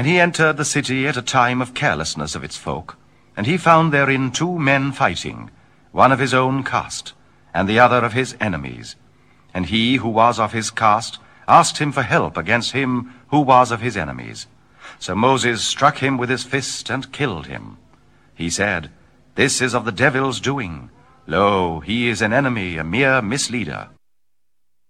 And he entered the city at a time of carelessness of its folk, and he found therein 2 men fighting, one of his own caste, and the other of his enemies. And he who was of his caste asked him for help against him who was of his enemies. So Moses struck him with his fist and killed him. He said, "This is of the devil's doing. Lo, he is an enemy, a mere misleader."